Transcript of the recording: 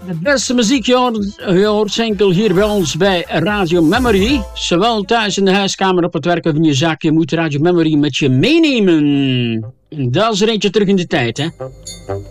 De beste muziek je hoort enkel hier bij ons bij Radio Memory. Zowel thuis in de huiskamer, op het werk of in je zak. Je moet Radio Memory met je meenemen. Dat is er eentje terug in de tijd, hè.